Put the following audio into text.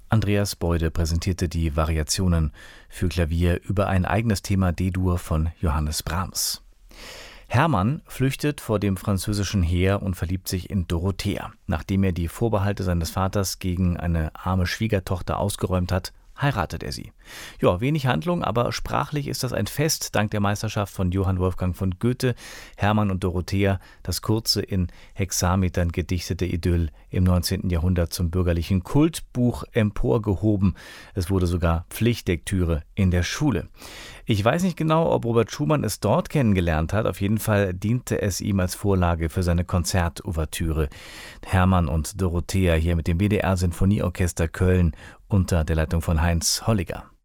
Andreas Beude präsentierte die Variationen für Klavier über ein eigenes Thema D-Dur von Johannes Brahms. Hermann flüchtet vor dem französischen Heer und verliebt sich in Dorothea. Nachdem er die Vorbehalte seines Vaters gegen eine arme Schwiegertochter ausgeräumt hat, heiratet er sie. Ja, wenig Handlung, aber sprachlich ist das ein Fest, dank der Meisterschaft von Johann Wolfgang von Goethe. Hermann und Dorothea, das kurze, in Hexametern gedichtete Idyll im 19. Jahrhundert zum bürgerlichen Kultbuch emporgehoben. Es wurde sogar Pflichtlektüre in der Schule. Ich weiß nicht genau, ob Robert Schumann es dort kennengelernt hat. Auf jeden Fall diente es ihm als Vorlage für seine Konzertouvertüre. Hermann und Dorothea hier mit dem WDR Sinfonieorchester Köln unter der Leitung von Heinz Holliger.